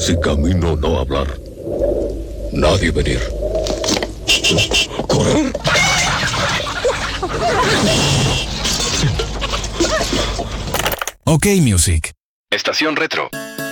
Si camino no hablar, nadie venir. ¿Correr? OK Music. Estación Retro.